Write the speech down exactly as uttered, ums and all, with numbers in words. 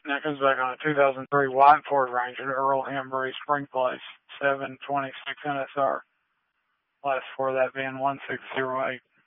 That comes back on a two thousand three white Ford Ranger, Earl Embry Spring Place, seven twenty-six N S R. Last four that being one six zero eight.